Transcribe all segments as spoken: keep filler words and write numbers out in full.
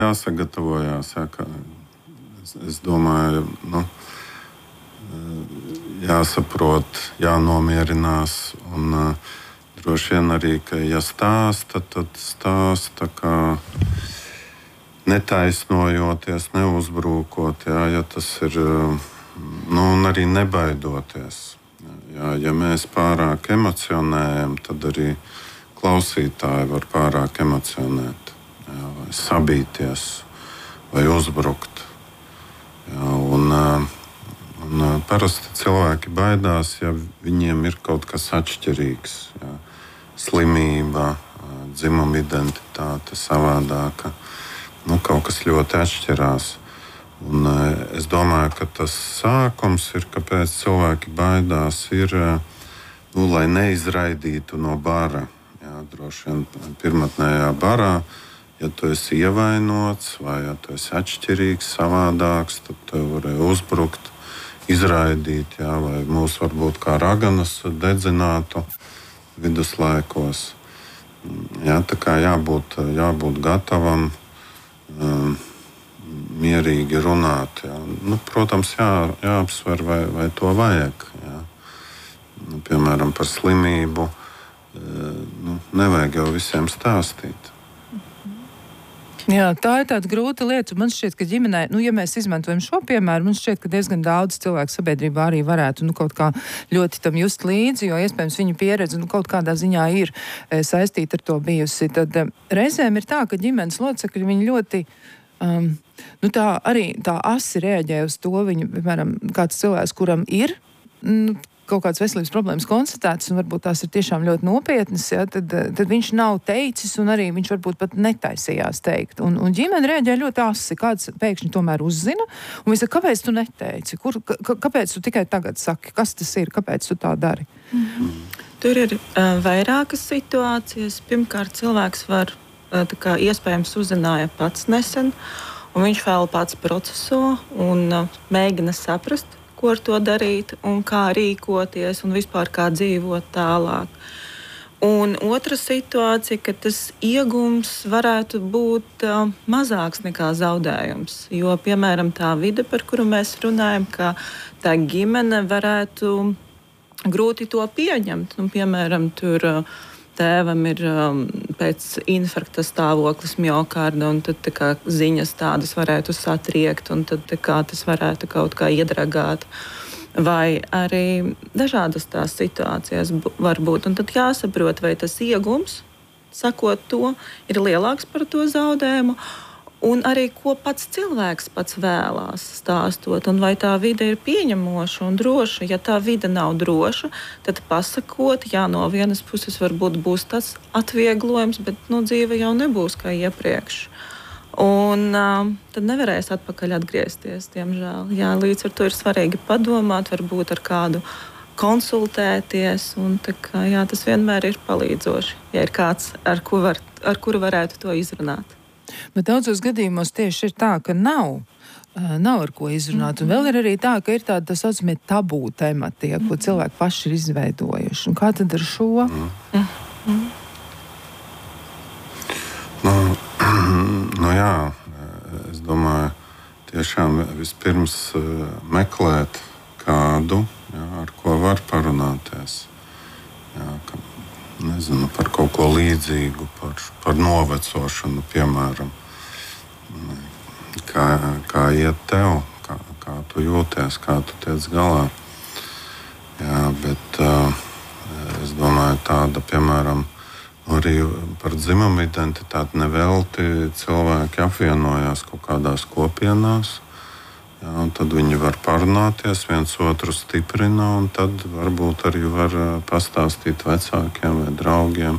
jāsagatavojās. Jā, ka es, es domāju, nu, jāsaprot, jānomierinās. Un, uh, droši vien arī, ka ja stāsta, tad stāsta kā netaisnojoties, neuzbrūkot, jā, ja tas ir, nu, un arī nebaidoties. Jā, ja mēs pārāk emocionējam, tad arī klausītāji var pārāk emocionēt, jā, vai sabīties, vai uzbrukt. Jā, un, un parasti cilvēki baidās, ja viņiem ir kaut kas atšķirīgs. Jā, slimība, dzimuma identitāte, savādāka. Nu, kaut kas ļoti atšķirās. Un, es domāju, ka tas sākums ir, kāpēc cilvēki baidās, ir, nu, lai neizraidītu no bara. Jā, droši vien pirmotnējā barā, ja tu esi ievainots vai ja tu esi atšķirīgs, savādāks, tad tev varēja uzbrukt, izraidīt, jā, vai mūs varbūt kā raganas dedzinātu viduslaikos. Jā, tā kā jābūt, jābūt gatavam um, mierīgi runāt. Jā. Nu, protams, jā, jāapsver, vai, vai to vajag. Jā. Nu, piemēram, par slimību. Nu, nevajag jau visiem stāstīt. Jā, tā ir tāda grūta lieta. Man šķiet, ka ģimenē, nu, ja mēs izmantojam šo piemēru, man šķiet, ka diezgan daudz cilvēku sabiedrībā arī varētu nu, kaut kā ļoti tam just līdzi, jo iespējams viņu pieredze nu, kaut kādā ziņā ir e, saistīta ar to bijusi. Tad e, reizēm ir tā, ka ģimenes locekļi viņi ļoti Um, nu tā arī tā asi reaģē uz to. Viņu, piemēram, kāds cilvēks, kuram ir nu, kaut kādas veselības problēmas konstatētas, un varbūt tās ir tiešām ļoti nopietnas, ja, tad, tad viņš nav teicis, un arī viņš varbūt pat netaisījās teikt. Un, un ģimene reaģē ļoti asi. Kāds pēkšņi tomēr uzzina, un viņš saka, kāpēc tu neteici? Kur, kā, kāpēc tu tikai tagad saki? Kas tas ir? Kāpēc tu tā dari? Mm-hmm. Tur ir uh, vairākas situācijas. Pirmkārt, cilvēks var tā kā iespējams uzzināja pats nesen, un viņš vēl pats proceso un uh, mēģina saprast, ko ar to darīt un kā rīkoties un vispār kā dzīvot tālāk. Un otra situācija, ka tas iegums varētu būt uh, mazāks nekā zaudējums, jo, piemēram, tā vide, par kuru mēs runājam, ka tā ģimene varētu grūti to pieņemt. Nu, piemēram, tur uh, tēvam ir um, pēc infarkta stāvoklis miokarda, un tad tā kā, ziņas tādas varētu satriekt, un tad tā kā, tas varētu kaut kā iedragāt. Vai arī dažādas tās situācijas b- var būt. Un tad jāsaprot, vai tas iegums, sakot to, ir lielāks par to zaudējumu, un arī ko pats cilvēks pats vēlās stāstot, un vai tā vide ir pieņemoša un droša. Ja tā vide nav droša, tad pasakot, jā, no vienas puses varbūt būs tas atvieglojums, bet nu, dzīve jau nebūs kā iepriekš. Un uh, tad nevarēs atpakaļ atgriezties, diemžēl. Jā, līdz ar to ir svarīgi padomāt, varbūt ar kādu konsultēties, un tā kā, jā, tas vienmēr ir palīdzoši, ja ir kāds, ar, ko var, ar kuru varētu to izrunāt. Bet daudzos gadījumos tieši ir tā, ka nav, uh, nav ar ko izrunāt. Un vēl ir arī tā, ka ir tādi tā saucamie tabū temati, ja, ko cilvēki paši ir izveidojuši. Un kā tad ar šo? Mm. Mm. Nu, nu jā, es domāju, tiešām vispirms uh, meklēt kādu, jā, ar ko var parunāties. Jā, ka, nezinu, par kaut ko līdzīgu, par, par novecošanu, piemēram. Kā, kā iet tev, kā, kā tu jūties, kā tu tiec galā. Jā, bet uh, es domāju, tāda, piemēram, arī par dzimumu identitāti nevelti cilvēki apvienojās kaut kādās kopienās. Jā, un tad viņi var parunāties, viens otru stiprina, un tad varbūt arī var pastāstīt vecākiem vai draugiem.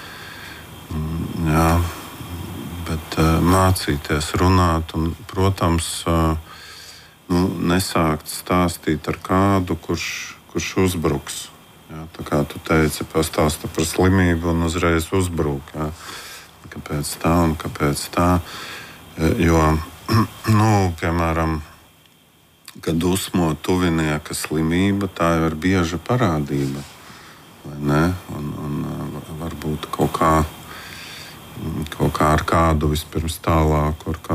Jā, bet mācīties runāt un, protams, nu, nesākt stāstīt ar kādu, kurš, kurš uzbruks. Jā, tā kā tu teici, pastāsta par slimību un uzreiz uzbruk. Jā. Kāpēc tā un kāpēc tā? Jo, nu, piemēram, kad dusmo tuvinieka slimība, tā jau ir bieža parādība. Vai ne? Un, un varbūt kaut kā kaut kā ar kādu vispirms tālāku, ar